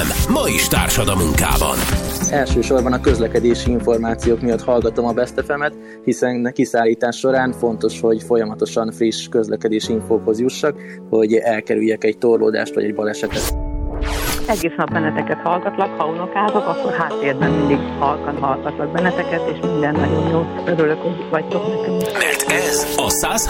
Ma is társad a munkában. Elsősorban a közlekedési információk miatt hallgatom a Best FM-et, hiszen kiszállítás során fontos, hogy folyamatosan friss közlekedési infókhoz jussak, hogy elkerüljek egy torlódást vagy egy balesetet. Egész nap benneteket hallgatlak, ha unokázok, akkor háttérben mindig hallgatlak benneteket, és minden nagyon jó. Örülök, hogy vagytok nekem. Mert ez a